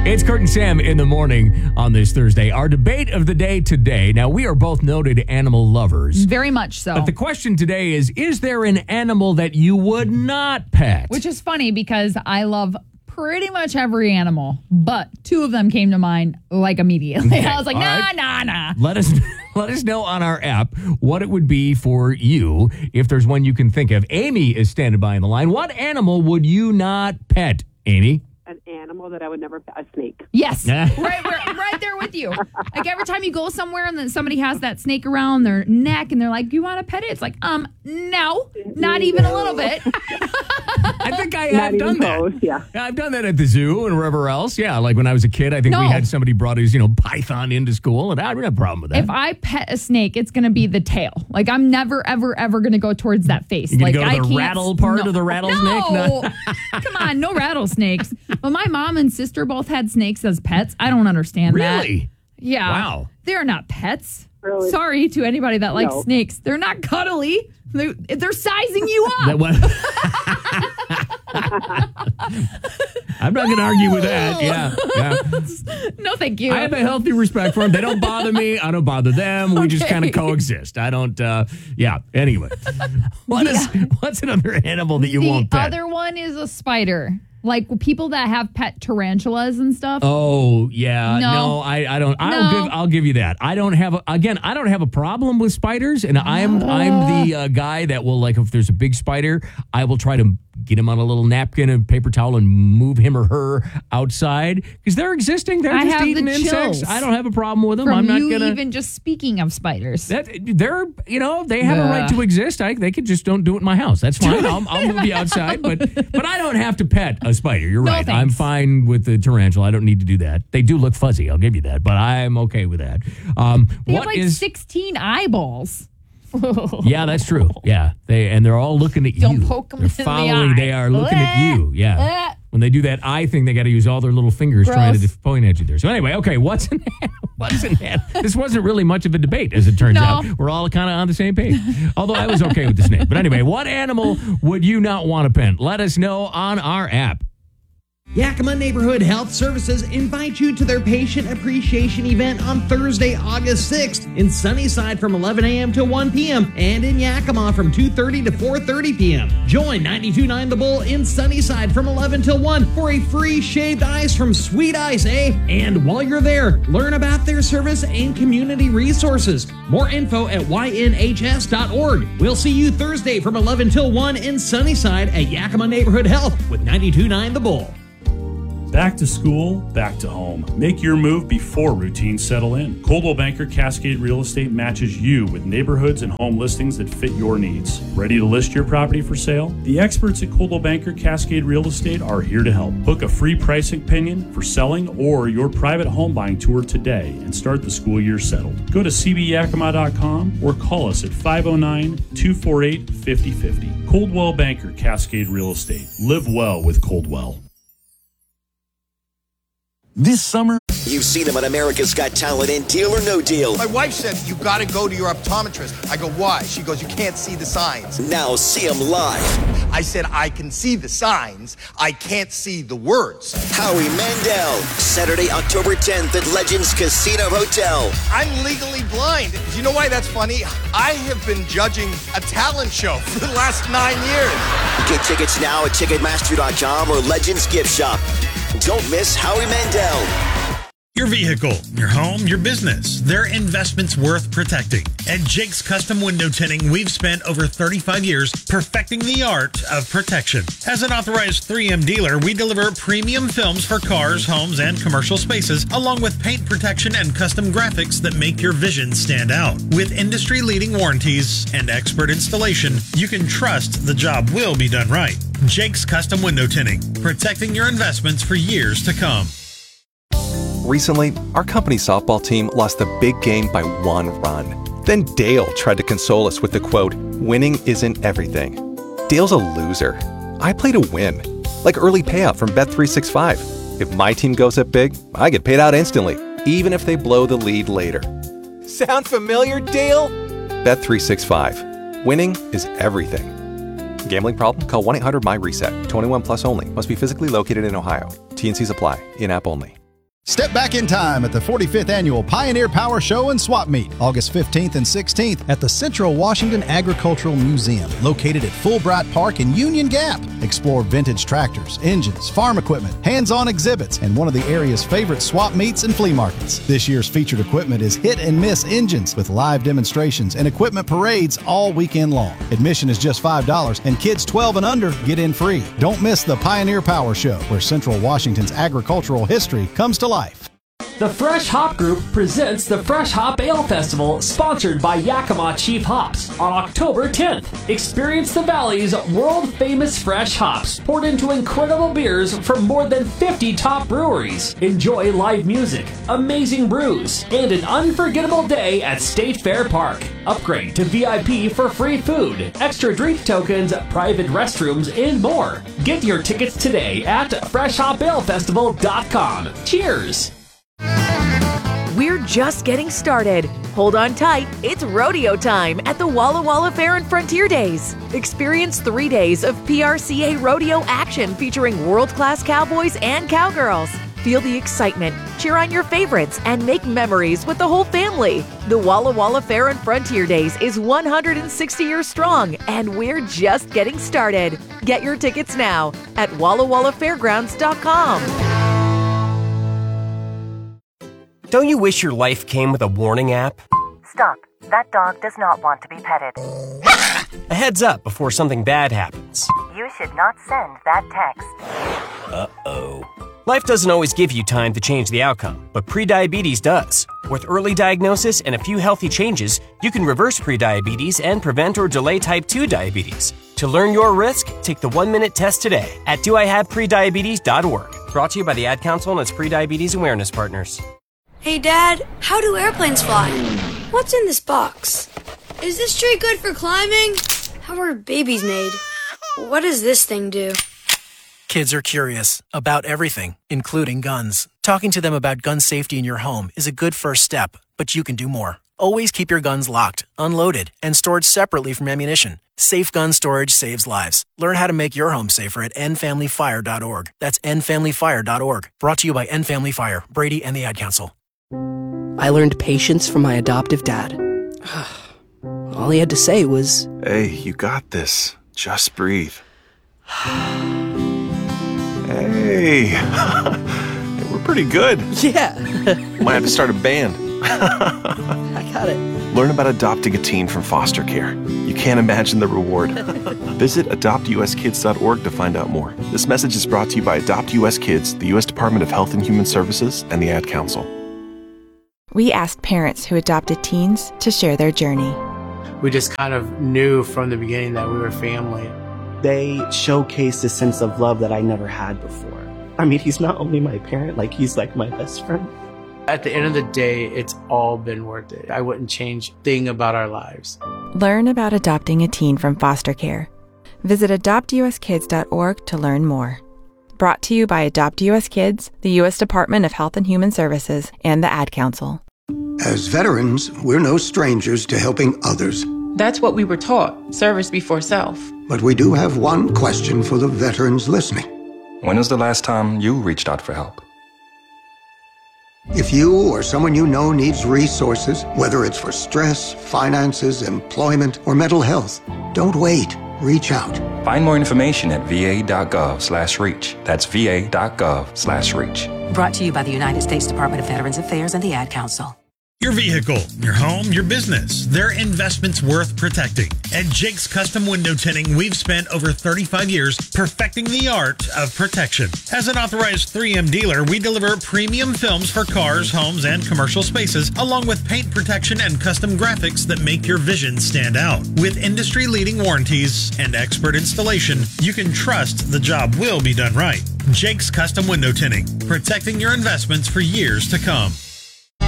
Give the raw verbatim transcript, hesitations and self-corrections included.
It's Kurt and Sam in the morning on this Thursday. Our debate of the day today. Now, we are both noted animal lovers. Very much so. But the question today is, is there an animal that you would not pet? Which is funny because I love pretty much every animal, but two of them came to mind like immediately. Okay. I was like, All nah, right. nah, nah. Let us let us know on our app what it would be for you if there's one you can think of. Amy is standing by on the line. What animal would you not pet, Amy? An animal that I would never pet, a snake. Yes, right, we're right there with you. Like every time you go somewhere and then somebody has that snake around their neck and they're like, "You want to pet it?" It's like, um, no, not even a little bit. I think I Not have done even that. close, yeah. I've done that at the zoo and wherever else. Yeah, like when I was a kid, I think No. we had somebody brought his, you know, python into school, and I didn't have a problem with that. If I pet a snake, it's going to be the tail. Like I'm never, ever, ever going to go towards that face. You gonna like go to I the can't, rattle part no. of the rattlesnake? No, come on, no rattlesnakes. But my mom and sister both had snakes as pets. I don't understand that. Really? Yeah. Wow. They're not pets. Really? Sorry to anybody that likes No. snakes. They're not cuddly. They're, they're sizing you up. That one. I'm not going to argue with that. Yeah, yeah. No, thank you. I have a healthy respect for them. They don't bother me. I don't bother them. We just Okay. kind of coexist. I don't. Uh, yeah. Anyway, what is what's another animal that you the won't pet? other one is a spider. Like people that have pet tarantulas and stuff. Oh yeah, no, No. I, I don't. I'll No. give I'll give you that. I don't have a, again. I don't have a problem with spiders, and I'm I'm the uh, guy that will, like, if there's a big spider, I will try to get him on a little napkin and paper towel and move him or her outside because they're existing. They're I just have the eating insects. chills I don't have a problem with them. From I'm not you gonna. even just speaking of spiders. That they're, you know, they have a right Ugh. to exist. I, they could just don't do it in my house. That's fine. I'll, I'll move you outside, but but I don't have to pet a spider. You're No, right. thanks. I'm fine with the tarantula. I don't need to do that. They do look fuzzy. I'll give you that, but I'm okay with that. Um, They what have like is? sixteen eyeballs. Yeah, that's true. Yeah, they and they're all looking at Don't you. poke 'em They're in the following. eye. They are looking at you. Yeah. Uh. When they do that eye thing, they got to use all their little fingers trying to Gross. def- point at you there. So anyway, okay, what's an what's an This wasn't really much of a debate, as it turns No. out. We're all kind of on the same page. Although I was okay with the snake. But anyway, what animal would you not want to pet? Let us know on our app. Yakima Neighborhood Health Services invite you to their patient appreciation event on Thursday, August sixth in Sunnyside from eleven a.m. to one p.m. and in Yakima from two thirty to four thirty p.m. Join ninety-two point nine The Bull in Sunnyside from eleven till one for a free shaved ice from Sweet Ice, eh? And while you're there, learn about their service and community resources. More info at y n h s dot org. We'll see you Thursday from eleven till one in Sunnyside at Yakima Neighborhood Health with ninety-two point nine The Bull. Back to school, back to home. Make your move before routines settle in. Coldwell Banker Cascade Real Estate matches you with neighborhoods and home listings that fit your needs. Ready to list your property for sale? The experts at Coldwell Banker Cascade Real Estate are here to help. Book a free pricing opinion for selling or your private home buying tour today and start the school year settled. Go to c b yakima dot com or call us at five oh nine, two four eight, five oh five oh. Coldwell Banker Cascade Real Estate. Live well with Coldwell. This summer, You've seen him on America's Got Talent and Deal or No Deal. My wife said, you gotta go to your optometrist. I go, why? She goes, you can't see the signs. Now see him live. I said, I can see the signs. I can't see the words. Howie Mandel, Saturday, October tenth at Legends Casino Hotel. I'm legally blind. You know why that's funny? I have been judging a talent show for the last nine years. Get tickets now at Ticketmaster dot com or Legends Gift Shop. Don't miss Howie Mandel. Your vehicle, your home, your business, they're investments worth protecting. At Jake's Custom Window Tinting, we've spent over thirty-five years perfecting the art of protection. As an authorized three M dealer, we deliver premium films for cars, homes, and commercial spaces, along with paint protection and custom graphics that make your vision stand out. With industry-leading warranties and expert installation, you can trust the job will be done right. Jake's Custom Window Tinting, protecting your investments for years to come. Recently, our company softball team lost the big game by one run. Then Dale tried to console us with the quote, "Winning isn't everything." Dale's a loser. I play to win. Like early payout from Bet three sixty-five. If my team goes up big, I get paid out instantly, even if they blow the lead later. Sound familiar, Dale? Bet three sixty-five. Winning is everything. Gambling problem? Call one eight hundred M Y RESET. twenty-one plus only. Must be physically located in Ohio. T and Cs apply. In-app only. Step back in time at the forty-fifth Annual Pioneer Power Show and Swap Meet, August fifteenth and sixteenth at the Central Washington Agricultural Museum, located at Fulbright Park in Union Gap. Explore vintage tractors, engines, farm equipment, hands-on exhibits, and one of the area's favorite swap meets and flea markets. This year's featured equipment is hit and miss engines with live demonstrations and equipment parades all weekend long. Admission is just five dollars, and kids twelve and under get in free. Don't miss the Pioneer Power Show, where Central Washington's agricultural history comes to life. The Fresh Hop Group presents the Fresh Hop Ale Festival, sponsored by Yakima Chief Hops, on October tenth. Experience the Valley's world-famous fresh hops, poured into incredible beers from more than fifty top breweries. Enjoy live music, amazing brews, and an unforgettable day at State Fair Park. Upgrade to V I P for free food, extra drink tokens, private restrooms, and more. Get your tickets today at fresh hop ale festival dot com. Cheers! We're just getting started. Hold on tight. It's rodeo time at the Walla Walla Fair and Frontier Days. Experience three days of P R C A rodeo action featuring world-class cowboys and cowgirls. Feel the excitement, cheer on your favorites, and make memories with the whole family. The Walla Walla Fair and Frontier Days is one hundred sixty years strong, and we're just getting started. Get your tickets now at walla walla fairgrounds dot com. Don't you wish your life came with a warning app? Stop. That dog does not want to be petted. A heads up before something bad happens. You should not send that text. Uh-oh. Life doesn't always give you time to change the outcome, but prediabetes does. With early diagnosis and a few healthy changes, you can reverse prediabetes and prevent or delay type two diabetes. To learn your risk, take the one-minute test today at do I have prediabetes dot org. Brought to you by the Ad Council and its prediabetes awareness partners. Hey, Dad, how do airplanes fly? What's in this box? Is this tree good for climbing? How are babies made? What does this thing do? Kids are curious about everything, including guns. Talking to them about gun safety in your home is a good first step, but you can do more. Always keep your guns locked, unloaded, and stored separately from ammunition. Safe gun storage saves lives. Learn how to make your home safer at end family fire dot org. That's end family fire dot org. Brought to you by End Family Fire, Brady, and the Ad Council. I learned patience from my adoptive dad. All he had to say was, "Hey, you got this. Just breathe." Hey, we're pretty good. Yeah. Might have to start a band. I got it. Learn about adopting a teen from foster care. You can't imagine the reward. Visit adopt u s kids dot org to find out more. This message is brought to you by Adopt U S Kids, the U S Department of Health and Human Services, and the Ad Council. We asked parents who adopted teens to share their journey. We just kind of knew from the beginning that we were family. They showcased a sense of love that I never had before. I mean, he's not only my parent, like he's like my best friend. At the end of the day, it's all been worth it. I wouldn't change a thing about our lives. Learn about adopting a teen from foster care. Visit adopt u s kids dot org to learn more. Brought to you by Adopt U S Kids, the U S Department of Health and Human Services, and the Ad Council. As veterans, we're no strangers to helping others. That's what we were taught, service before self. But we do have one question for the veterans listening. When was the last time you reached out for help? If you or someone you know needs resources, whether it's for stress, finances, employment, or mental health, don't wait. Reach out. Find more information at v a dot gov slash reach. That's v a dot gov slash reach. Brought to you by the United States Department of Veterans Affairs and the Ad Council. Your vehicle, your home, your business, they're investments worth protecting. At Jake's Custom Window Tinting, we've spent over thirty-five years perfecting the art of protection. As an authorized three M dealer, we deliver premium films for cars, homes, and commercial spaces, along with paint protection and custom graphics that make your vision stand out. With industry-leading warranties and expert installation, you can trust the job will be done right. Jake's Custom Window Tinting, protecting your investments for years to come.